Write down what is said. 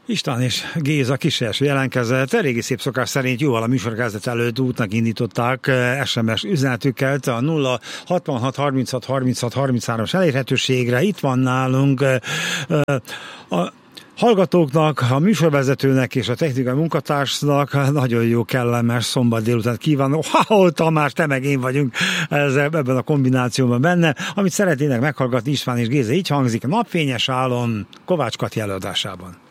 István és Géza Kiselső jelentkezett. Régi szép szokás szerint jóval a műsorkezdet előtt útnak indították SMS üzenetüket a 066 36 36 33-as elérhetőségre. Itt van nálunk a hallgatóknak, a műsorvezetőnek és a technikai munkatársnak nagyon jó, kellemes szombat délután kívánok. Tamás, te meg én vagyunk ebben a kombinációban benne. Amit szeretnének meghallgatni István és Géza, így hangzik: Napfényes álom Kovács Kati előadásában.